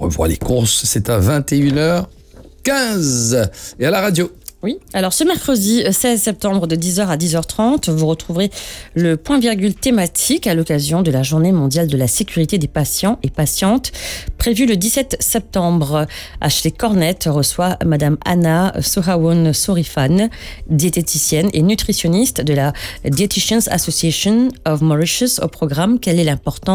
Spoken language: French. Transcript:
revoit les courses, c'est à 21h15 et à la radio. Oui, alors ce mercredi 16 septembre de 10h à 10h30, vous retrouverez le point virgule thématique à l'occasion de la Journée mondiale de la sécurité des patients et patientes, prévue le 17 septembre. Ashley Cornett reçoit Madame Anna Sohawon Sorifan, diététicienne et nutritionniste de la Dietitians Association of Mauritius au programme « Quelle est l'importance